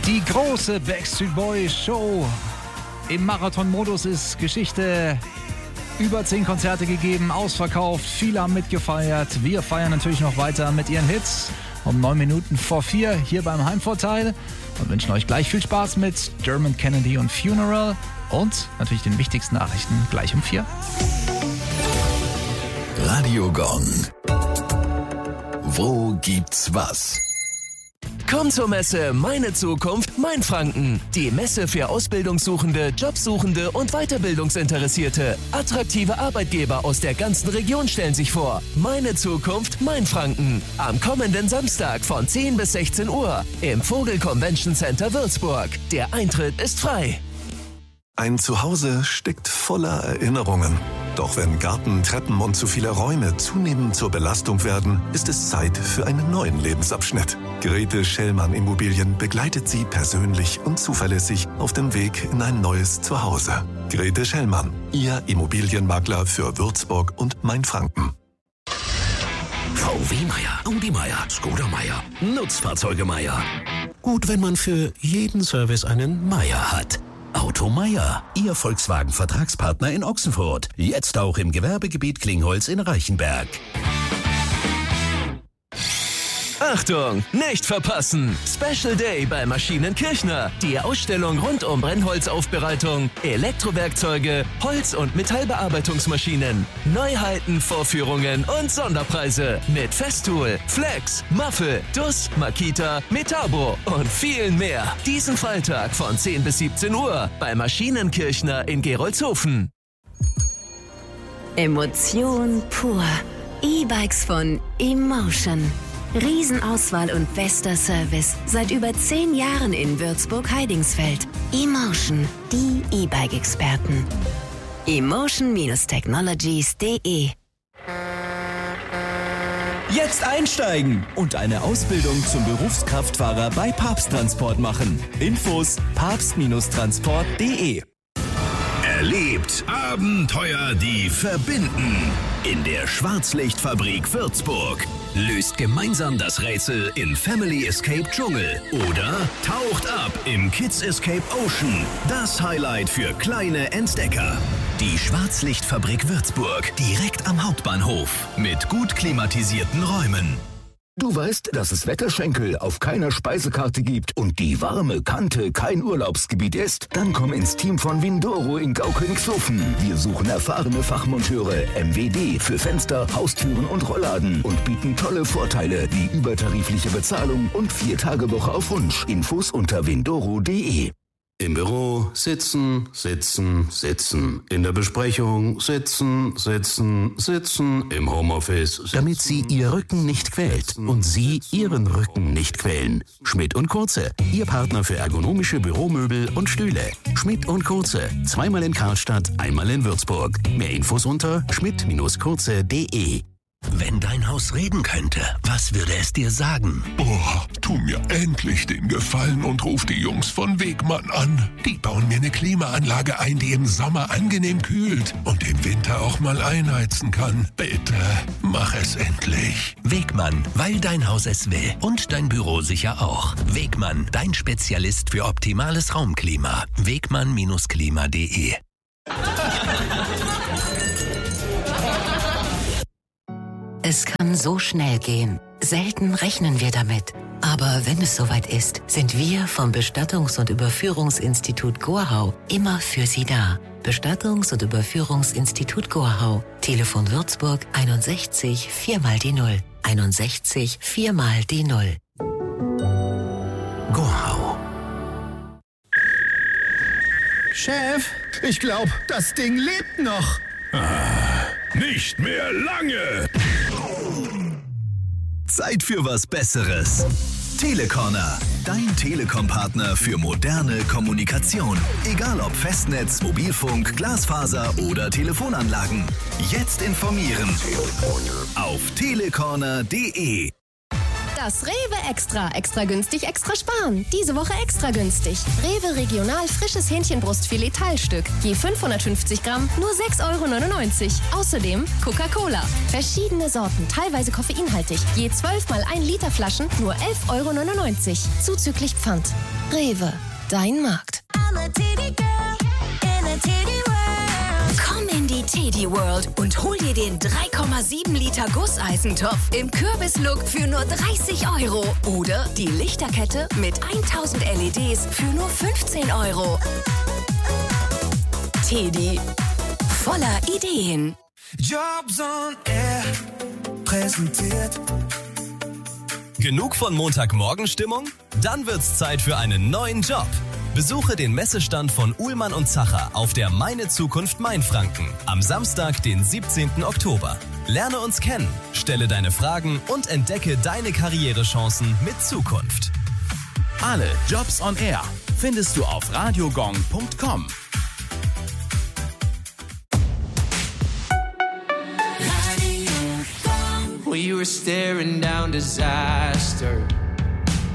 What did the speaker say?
Die große Backstreet Boys Show im Marathon-Modus ist Geschichte. Über 10 Konzerte gegeben, ausverkauft, viele haben mitgefeiert. Wir feiern natürlich noch weiter mit ihren Hits um 9 Minuten vor 4 hier beim Heimvorteil und wünschen euch gleich viel Spaß mit Dermot Kennedy und Funeral und natürlich den wichtigsten Nachrichten gleich um 4. Radio Gong. Wo gibt's was? Komm zur Messe Meine Zukunft Mainfranken. Die Messe für Ausbildungssuchende, Jobsuchende und Weiterbildungsinteressierte. Attraktive Arbeitgeber aus der ganzen Region stellen sich vor. Meine Zukunft Mainfranken. Am kommenden Samstag von 10 bis 16 Uhr im Vogel Convention Center Würzburg. Der Eintritt ist frei. Ein Zuhause steckt voller Erinnerungen. Doch wenn Garten, Treppen und zu viele Räume zunehmend zur Belastung werden, ist es Zeit für einen neuen Lebensabschnitt. Grete Schellmann Immobilien begleitet Sie persönlich und zuverlässig auf dem Weg in ein neues Zuhause. Grete Schellmann, Ihr Immobilienmakler für Würzburg und Mainfranken. VW Meier, Audi Meier, Skoda Meier, Nutzfahrzeuge Meier. Gut, wenn man für jeden Service einen Meier hat. Auto Meier, Ihr Volkswagen-Vertragspartner in Ochsenfurt. Jetzt auch im Gewerbegebiet Klingholz in Reichenberg. Achtung, nicht verpassen! Special Day bei Maschinenkirchner. Die Ausstellung rund um Brennholzaufbereitung, Elektrowerkzeuge, Holz- und Metallbearbeitungsmaschinen. Neuheiten, Vorführungen und Sonderpreise mit Festool, Flex, Maffel, DUS, Makita, Metabo und vielen mehr. Diesen Freitag von 10 bis 17 Uhr bei Maschinenkirchner in Gerolzhofen. Emotion pur. E-Bikes von Emotion. Riesenauswahl und bester Service. Seit über 10 Jahren in Würzburg-Heidingsfeld. Emotion, die E-Bike-Experten. Emotion-Technologies.de. Jetzt einsteigen und eine Ausbildung zum Berufskraftfahrer bei Papst-Transport machen. Infos papst-transport.de. Erlebt Abenteuer, die verbinden. In der Schwarzlichtfabrik Würzburg. Löst gemeinsam das Rätsel in Family Escape Dschungel oder taucht ab im Kids Escape Ocean. Das Highlight für kleine Entdecker. Die Schwarzlichtfabrik Würzburg, direkt am Hauptbahnhof. Mit gut klimatisierten Räumen. Du weißt, dass es Wetterschenkel auf keiner Speisekarte gibt und die warme Kante kein Urlaubsgebiet ist? Dann komm ins Team von Windoro in Gaukönigshofen. Wir suchen erfahrene Fachmonteure, MWD für Fenster, Haustüren und Rollladen und bieten tolle Vorteile wie übertarifliche Bezahlung und 4-Tage-Woche auf Wunsch. Infos unter windoro.de. Im Büro sitzen, sitzen, sitzen. In der Besprechung sitzen, sitzen, sitzen. Im Homeoffice sitzen. Damit Sie Ihr Rücken nicht quält und Sie Ihren Rücken nicht quälen. Schmidt & Kurze, Ihr Partner für ergonomische Büromöbel und Stühle. Schmidt & Kurze, zweimal in Karlstadt, einmal in Würzburg. Mehr Infos unter schmidt-kurze.de. Wenn dein Haus reden könnte, was würde es dir sagen? Oh, tu mir endlich den Gefallen und ruf die Jungs von Wegmann an. Die bauen mir eine Klimaanlage ein, die im Sommer angenehm kühlt und im Winter auch mal einheizen kann. Bitte, mach es endlich. Wegmann, weil dein Haus es will und dein Büro sicher auch. Wegmann, dein Spezialist für optimales Raumklima. Wegmann-klima.de. Es kann so schnell gehen. Selten rechnen wir damit. Aber wenn es soweit ist, sind wir vom Bestattungs- und Überführungsinstitut Gorhau immer für Sie da. Bestattungs- und Überführungsinstitut Gorhau. Telefon Würzburg 61 4x0. 61 4x0. Gorhau. Chef, ich glaube, das Ding lebt noch. Nicht mehr lange. Zeit für was Besseres. Telecorner, dein Telekom-Partner für moderne Kommunikation. Egal ob Festnetz, Mobilfunk, Glasfaser oder Telefonanlagen. Jetzt informieren auf telecorner.de. Das Rewe Extra. Extra günstig, extra sparen. Diese Woche extra günstig. Rewe Regional frisches Hähnchenbrustfilet Teilstück. Je 550 Gramm nur 6,99 €. Außerdem Coca-Cola. Verschiedene Sorten, teilweise koffeinhaltig. Je 12 mal 1 Liter Flaschen nur 11,99 €. Zuzüglich Pfand. Rewe. Dein Markt. Komm in die Teddy World und hol dir den 3,7 Liter Gusseisentopf im Kürbislook für nur 30 € oder die Lichterkette mit 1000 LEDs für nur 15 €. Teddy, voller Ideen. Jobs on Air präsentiert. Genug von Montagmorgenstimmung? Dann wird's Zeit für einen neuen Job. Besuche den Messestand von Uhlmann und Zacher auf der Meine Zukunft Mainfranken am Samstag, den 17. Oktober. Lerne uns kennen, stelle deine Fragen und entdecke deine Karrierechancen mit Zukunft. Alle Jobs on Air findest du auf radiogong.com. We were staring down disaster.